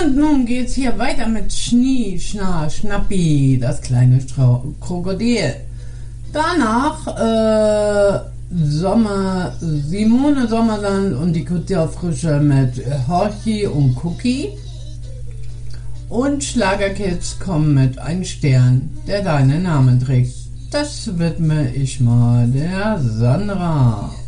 Und nun geht's hier weiter mit Schnie, Schna, Schnappi, das kleine Krokodil. Danach Simone Sommerland und die Kulturfrische mit Horchi und Cookie. Und Schlagerkids kommen mit einem Stern, der deinen Namen trägt. Das widme ich mal der Sandra.